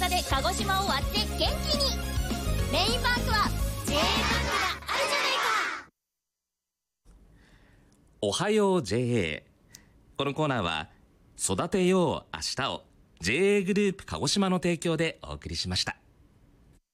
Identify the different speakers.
Speaker 1: 中で鹿児島を割って元気に。メインバンクは J バンクがあるじゃないか。
Speaker 2: おはよう JA。 このコーナーは育てよう明日を JA グループ鹿児島の提供でお送りしました。